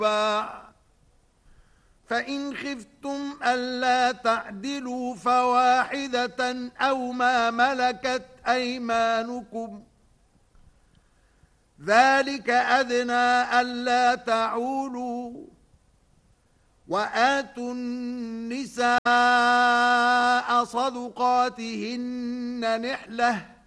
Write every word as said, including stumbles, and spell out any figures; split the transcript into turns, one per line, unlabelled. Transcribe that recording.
فإن خفتم ألا تعدلوا فواحدة أو ما ملكت أيمانكم ذلك أدنى ألا تعولوا وآتوا النساء صدقاتهن نحلة